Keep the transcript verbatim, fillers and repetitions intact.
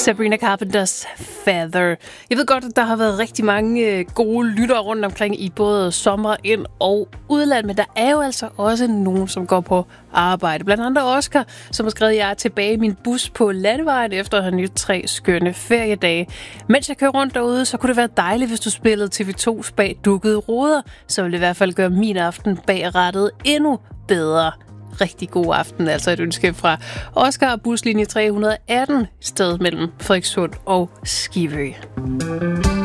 Sabrina Carpenters Feather. Jeg ved godt, at der har været rigtig mange gode lyttere rundt omkring i både sommer, ind- og udland, men der er jo altså også nogen, som går på arbejde. Blandt andet Oscar, som har skrevet, at jeg er tilbage i min bus på landevejen efter at have nyt tre skønne feriedage. Mens jeg kører rundt derude, så kunne det være dejligt, hvis du spillede T V to's Bag dukkede ruder. Så ville det i hvert fald gøre min aften bag rattet endnu bedre. Rigtig god aften, altså et ønske fra Oscar, buslinje tre hundrede og atten, sted mellem Frederikssund og Skivø.